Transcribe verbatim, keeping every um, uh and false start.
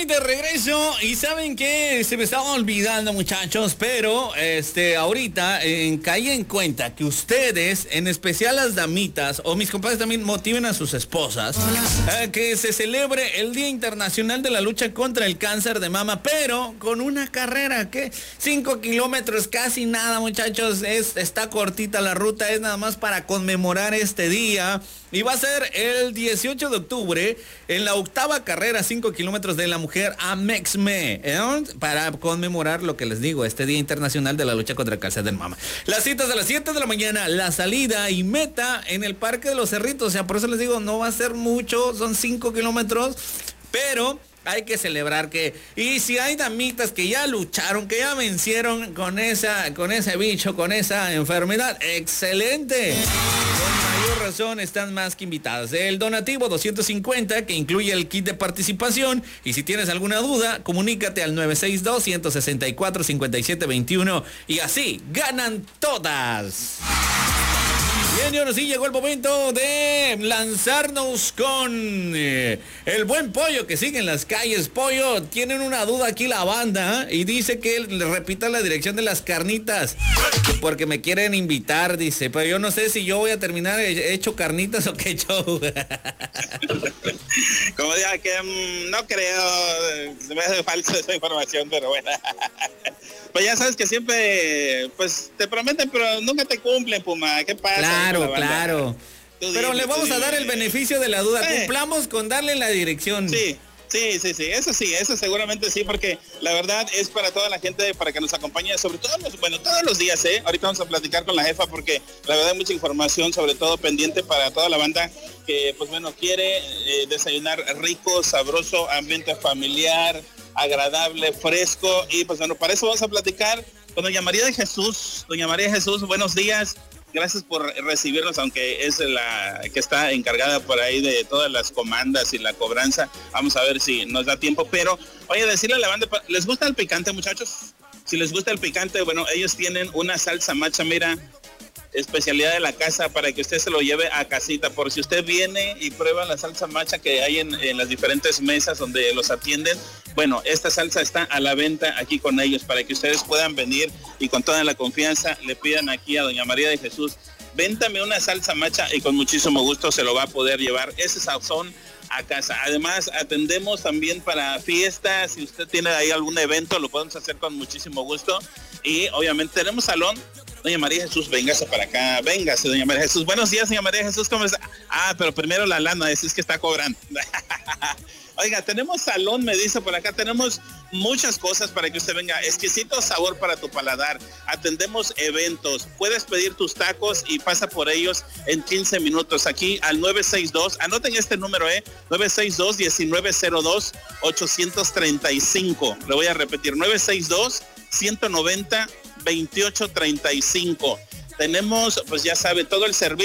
Estoy de regreso y ¿saben qué? Se me estaba olvidando, muchachos, pero este ahorita eh, caí en cuenta que ustedes, en especial las damitas, o mis compadres también motiven a sus esposas, eh, que se celebre el Día Internacional de la Lucha contra el Cáncer de Mama, pero con una carrera, ¿qué? Cinco kilómetros, casi nada, muchachos, es, está cortita la ruta, es nada más para conmemorar este día. Y va a ser el dieciocho de octubre en la octava carrera, cinco kilómetros de la mujer Amexme, ¿eh? Para conmemorar lo que les digo, este Día Internacional de la Lucha contra el Cáncer de Mama. Las citas a las siete de la mañana, la salida y meta en el Parque de los Cerritos. O sea, por eso les digo, no va a ser mucho, son cinco kilómetros, pero hay que celebrar que, y si hay damitas que ya lucharon, que ya vencieron con esa, con ese bicho, con esa enfermedad, excelente. Con mayor razón están más que invitadas. El donativo doscientos cincuenta, que incluye el kit de participación, y si tienes alguna duda, comunícate al nueve seis dos, uno seis cuatro, cinco siete dos uno y así ganan todas. Bien, y ahora sí llegó el momento de lanzarnos con eh, el buen Pollo que sigue en las calles. Pollo, tienen una duda aquí la banda, ¿eh? Y dice que le repita la dirección de las carnitas porque me quieren invitar, dice, pero yo no sé si yo voy a terminar hecho carnitas o qué show. Como diga que um, no creo, se me hace falsa esa información, pero bueno. Pues ya sabes que siempre, pues te prometen, pero nunca te cumplen, Puma. ¿Qué pasa? Claro, claro. Tú pero dime, le vamos a dar el beneficio de la duda. Eh. Cumplamos con darle la dirección. Sí. Sí, sí, sí, eso sí, eso seguramente sí, porque la verdad es para toda la gente, para que nos acompañe, sobre todo, los, bueno, todos los días, ¿eh? Ahorita vamos a platicar con la jefa, porque la verdad hay mucha información, sobre todo pendiente para toda la banda que, pues bueno, quiere eh, desayunar rico, sabroso, ambiente familiar, agradable, fresco, y pues bueno, para eso vamos a platicar con doña María de Jesús. Doña María de Jesús, buenos días. Gracias por recibirnos, aunque es la que está encargada por ahí de todas las comandas y la cobranza. Vamos a ver si nos da tiempo, pero oye, decirle a la banda, ¿les gusta el picante, muchachos? Si les gusta el picante, bueno, ellos tienen una salsa macha, mira, especialidad de la casa, para que usted se lo lleve a casita, por si usted viene y prueba la salsa macha que hay en, en las diferentes mesas donde los atienden. Bueno, esta salsa está a la venta aquí con ellos, para que ustedes puedan venir y con toda la confianza le pidan aquí a doña María de Jesús, véntame una salsa macha, y con muchísimo gusto se lo va a poder llevar ese sazón a casa. Además, atendemos también para fiestas. Si usted tiene ahí algún evento, lo podemos hacer con muchísimo gusto. Y obviamente tenemos salón. Doña María Jesús, véngase para acá, véngase, doña María Jesús. Buenos días, doña María Jesús, ¿cómo está? Ah, pero primero la lana, es que está cobrando. Oiga, tenemos salón, me dice por acá, tenemos muchas cosas para que usted venga, exquisito sabor para tu paladar, atendemos eventos, puedes pedir tus tacos y pasa por ellos en quince minutos, aquí al nueve seis dos, anoten este número, eh, nueve seis dos, uno nueve cero dos, ocho tres cinco, le voy a repetir, nueve seis dos, uno nueve cero, veintiocho treinta y cinco. Tenemos, pues ya sabe, todo el servicio.